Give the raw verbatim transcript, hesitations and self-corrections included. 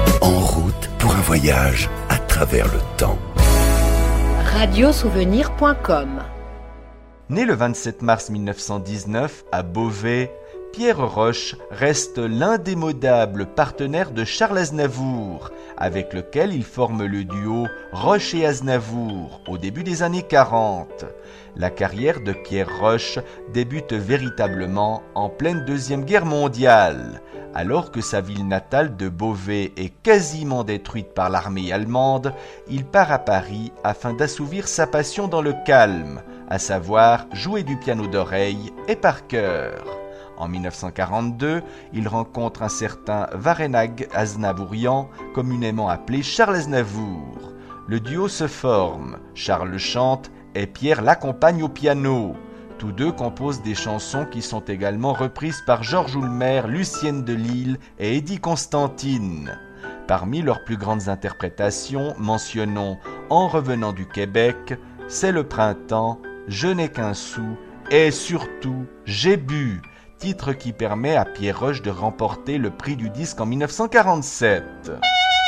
En route pour un voyage à travers le temps. radio souvenir point com. Né le vingt-sept mars mille neuf cent dix-neuf à Beauvais, Pierre Roche reste l'indémodable partenaire de Charles Aznavour, avec lequel il forme le duo Roche et Aznavour au début des années quarante. La carrière de Pierre Roche débute véritablement en pleine Deuxième Guerre mondiale, alors que sa ville natale de Beauvais est quasiment détruite par l'armée allemande. Il part à Paris afin d'assouvir sa passion dans le calme, à savoir jouer du piano d'oreille et par cœur. En mille neuf cent quarante-deux, il rencontre un certain Varenag Aznavourian, communément appelé Charles Aznavour. Le duo se forme, Charles chante et Pierre l'accompagne au piano. Tous deux composent des chansons qui sont également reprises par Georges Houlmer, Lucienne de Lille et Eddie Constantine. Parmi leurs plus grandes interprétations, mentionnons En revenant du Québec, C'est le printemps, Je n'ai qu'un sou et surtout J'ai bu, titre qui permet à Pierre Roche de remporter le prix du disque en mille neuf cent quarante-sept.